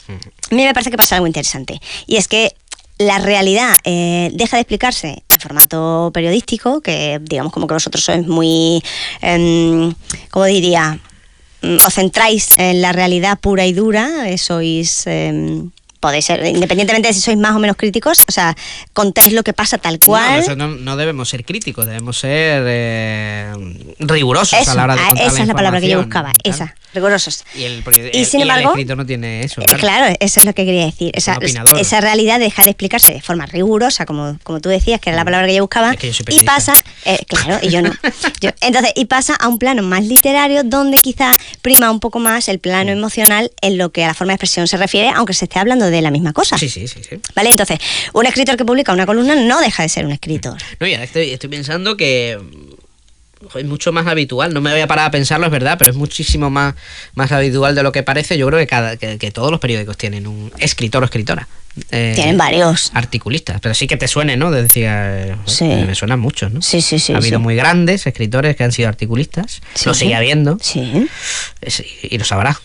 a mí me parece que pasa algo interesante. Y es que la realidad deja de explicarse en formato periodístico, que digamos como que vosotros sois muy, ¿cómo diría? Os centráis en la realidad pura y dura, sois... podéis ser, independientemente de si sois más o menos críticos, o sea, contáis lo que pasa tal cual. No debemos ser críticos, debemos ser rigurosos a la hora de contar esa es la palabra que yo buscaba, claro. esa, rigurosos. Y sin embargo, el escritor no tiene eso. Claro, eso es lo que quería decir. Esa realidad deja de explicarse de forma rigurosa, como tú decías, que era la palabra que yo buscaba, es que yo soy y pasa, claro, y yo no. Y pasa a un plano más literario, donde quizá prima un poco más el plano emocional en lo que a la forma de expresión se refiere, aunque se esté hablando de la misma cosa. Sí. ¿Vale? Entonces, un escritor que publica una columna no deja de ser un escritor. No, y ahora estoy pensando que es mucho más habitual, no me había parado a pensarlo, es verdad, pero es muchísimo más habitual de lo que parece. Yo creo que todos los periódicos tienen un escritor o escritora. Tienen varios. Articulistas, pero sí que te suene, ¿no? Decía, sí. Me suenan muchos, ¿no? Sí. Ha habido muy grandes escritores que han sido articulistas, lo sigue habiendo. Sí. Y lo sabrá.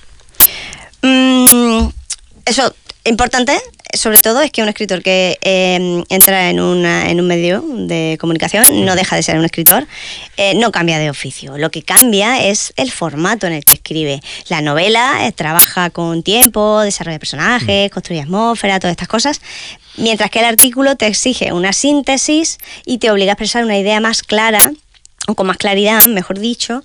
Eso, importante, sobre todo, es que un escritor que entra en un medio de comunicación no deja de ser un escritor, no cambia de oficio. Lo que cambia es el formato en el que escribe. La novela trabaja con tiempo, desarrollo de personajes, construye atmósfera, todas estas cosas, mientras que el artículo te exige una síntesis y te obliga a expresar una idea más clara, o con más claridad, mejor dicho,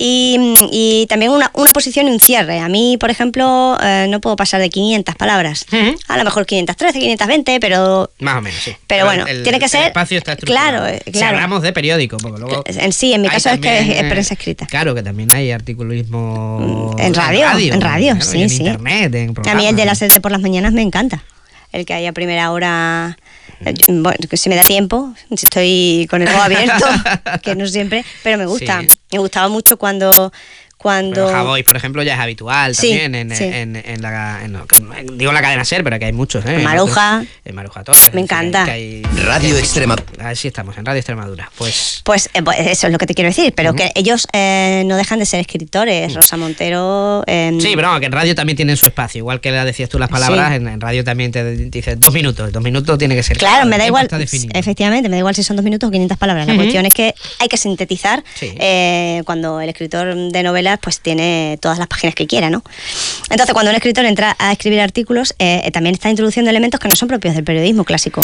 y también una posición y un cierre. A mí, por ejemplo, no puedo pasar de 500 palabras. A lo mejor 513, 520, pero... Más o menos, sí. Pero bueno, tiene que ser... El espacio está estructurado. Claro. Si hablamos de periódico, porque luego... En mi caso también, es prensa escrita. Claro, que también hay articulismo... En radio, claro, sí. En internet, en programas. A mí el de las 7 por las mañanas me encanta. El que haya primera hora... Bueno, si me da tiempo, si estoy con el ojo abierto, que no siempre, pero me gusta. Sí. Me gustaba mucho cuando Javois, por ejemplo, ya es habitual también en la cadena SER, pero que hay muchos, Maruja. En Maruja Torres. Me encanta. Radio Extremadura. Así estamos, en Radio Extremadura. Pues eso es lo que te quiero decir, pero que ellos no dejan de ser escritores. Rosa Montero... Sí, pero no, que en radio también tienen su espacio. Igual que le decías tú las palabras, en radio también te dice 2 minutos. 2 minutos tiene que ser. Claro, me da igual. Efectivamente, me da igual si son 2 minutos o 500 palabras. La cuestión es que hay que sintetizar cuando el escritor de novelas pues tiene todas las páginas que quiera, ¿no? Entonces, cuando un escritor entra a escribir artículos, también está introduciendo elementos que no son propios del periodismo clásico.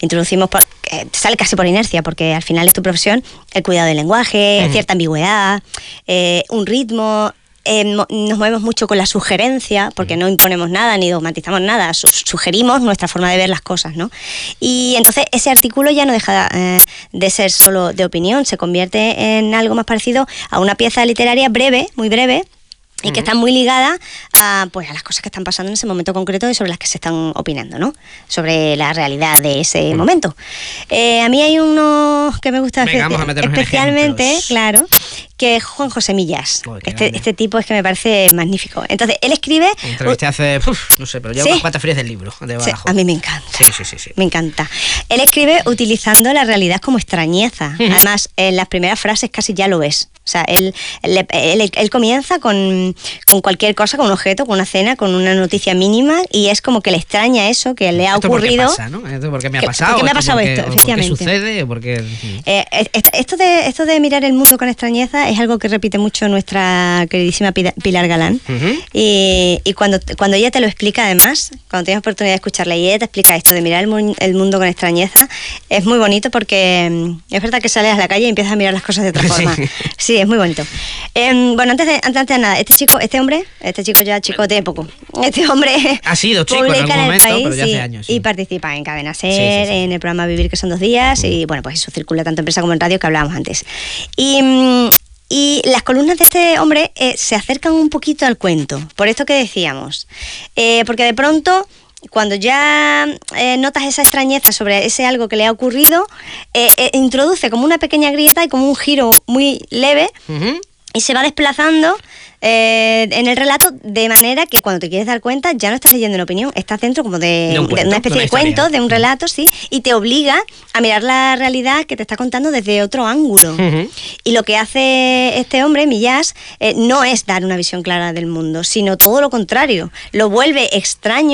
Sale casi por inercia, porque al final es tu profesión, el cuidado del lenguaje, cierta ambigüedad, un ritmo. Nos movemos mucho con la sugerencia, porque no imponemos nada ni dogmatizamos nada, sugerimos nuestra forma de ver las cosas, ¿no? Y entonces ese artículo ya no deja de ser solo de opinión, se convierte en algo más parecido a una pieza literaria breve, muy breve, y que está muy ligada a las cosas que están pasando en ese momento concreto y sobre las que se están opinando, ¿no? Sobre la realidad de ese momento. A mí hay uno que me gusta especialmente, claro, que es Juan José Millás. Este tipo es que me parece magnífico. Entonces, él escribe... Entrevisté hace, no sé, pero llevo unas cuantas frías del libro de Badajoz. A mí me encanta. Sí. Me encanta. Él escribe utilizando la realidad como extrañeza. Además, en las primeras frases casi ya lo es. O sea, él comienza con cualquier cosa, con un objeto, con una cena, con una noticia mínima, y es como que le extraña eso que le ha ocurrido. ¿Esto por qué pasa, no? ¿Esto por qué me ha pasado? ¿Por qué me ha pasado esto? ¿Por Efectivamente. qué sucede? Porque... Esto de mirar el mundo con extrañeza es algo que repite mucho nuestra queridísima Pilar Galán. Y cuando ella te lo explica, además, cuando tienes oportunidad de escucharla y ella te explica esto de mirar el mundo con extrañeza, es muy bonito, porque es verdad que sales a la calle y empiezas a mirar las cosas de otra forma. Sí, es muy bonito. Bueno, antes de nada, este chico tiene poco. Este hombre ha sido chico en algún momento, pero ya hace años. Y participa en Cadena SER, en el programa Vivir, que son 2 días, y bueno, pues eso circula tanto en prensa como en radio, que hablábamos antes. Y las columnas de este hombre se acercan un poquito al cuento, por esto que decíamos. Porque de pronto, cuando ya notas esa extrañeza sobre ese algo que le ha ocurrido, introduce como una pequeña grieta y como un giro muy leve, y se va desplazando en el relato, de manera que cuando te quieres dar cuenta ya no estás leyendo una opinión, estás dentro como de una especie de cuento, de un relato, sí, y te obliga a mirar la realidad que te está contando desde otro ángulo. Y lo que hace este hombre, Millás, no es dar una visión clara del mundo, sino todo lo contrario, lo vuelve extraño